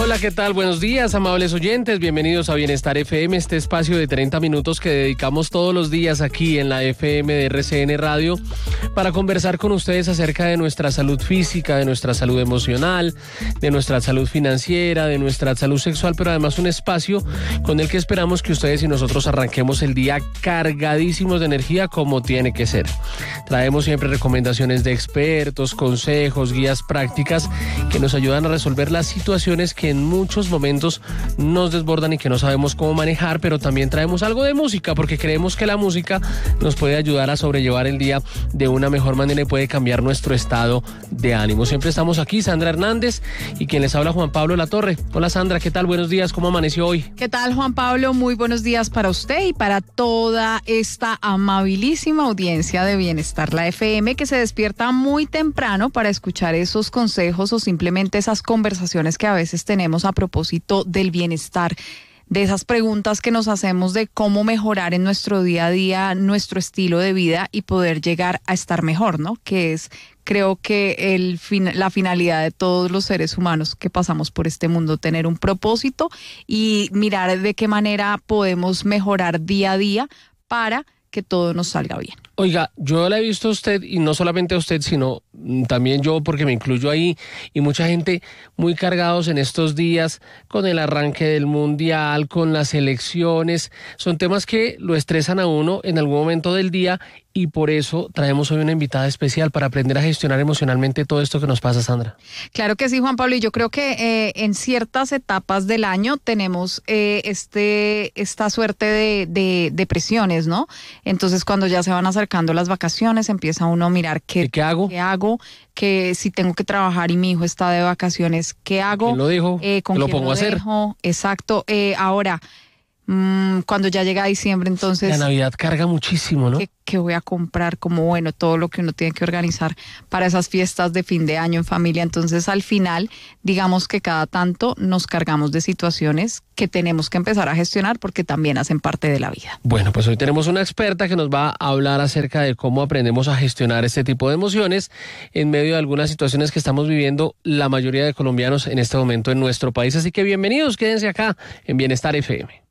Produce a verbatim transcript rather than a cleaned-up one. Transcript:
Hola, ¿qué tal? Buenos días, amables oyentes. Bienvenidos a Bienestar F M, este espacio de treinta minutos que dedicamos todos los días aquí en la F M de R C N Radio para conversar con ustedes acerca de nuestra salud física, de nuestra salud emocional, de nuestra salud financiera, de nuestra salud sexual, pero además un espacio con el que esperamos que ustedes y nosotros arranquemos el día cargadísimos de energía como tiene que ser. Traemos siempre recomendaciones de expertos, consejos, guías prácticas que nos ayudan a resolver las situaciones que en muchos momentos nos desbordan y que no sabemos cómo manejar, pero también traemos algo de música porque creemos que la música nos puede ayudar a sobrellevar el día de una mejor manera y puede cambiar nuestro estado de ánimo. Siempre estamos aquí, Sandra Hernández, y quien les habla, Juan Pablo Latorre. Hola Sandra, ¿qué tal? Buenos días, ¿cómo amaneció hoy? ¿Qué tal, Juan Pablo? Muy buenos días para usted y para toda esta amabilísima audiencia de Bienestar, la F M, que se despierta muy temprano para escuchar esos consejos o simplemente esas conversaciones que a veces tenemos a propósito del bienestar, de esas preguntas que nos hacemos de cómo mejorar en nuestro día a día nuestro estilo de vida y poder llegar a estar mejor, ¿no? Que es, creo que el fin, la finalidad de todos los seres humanos que pasamos por este mundo, tener un propósito y mirar de qué manera podemos mejorar día a día para que todo nos salga bien. Oiga, yo la he visto a usted, y no solamente a usted, sino también yo, porque me incluyo ahí, y mucha gente muy cargados en estos días con el arranque del mundial, con las elecciones. Son temas que lo estresan a uno en algún momento del día, y por eso traemos hoy una invitada especial para aprender a gestionar emocionalmente todo esto que nos pasa, Sandra. Claro que sí, Juan Pablo, y yo creo que eh, en ciertas etapas del año tenemos eh, este esta suerte de, de depresiones, ¿no? Entonces, cuando ya se van acercando las vacaciones, empieza uno a mirar qué, ¿Qué hago? qué hago, que si tengo que trabajar y mi hijo está de vacaciones, ¿qué hago? ¿Quién lo dijo? Eh, ¿Con lo quién pongo lo a hacer? dejo? Exacto. Eh, ahora, mmm, cuando ya llega diciembre, entonces... La Navidad carga muchísimo, ¿no? ¿Qué, qué voy a comprar? Como, bueno, todo lo que uno tiene que organizar para esas fiestas de fin de año en familia. Entonces, al final, digamos que cada tanto nos cargamos de situaciones que tenemos que empezar a gestionar porque también hacen parte de la vida. Bueno, pues hoy tenemos una experta que nos va a hablar acerca de cómo aprendemos a gestionar este tipo de emociones en medio de algunas situaciones que estamos viviendo la mayoría de colombianos en este momento en nuestro país. Así que bienvenidos, quédense acá en Bienestar F M.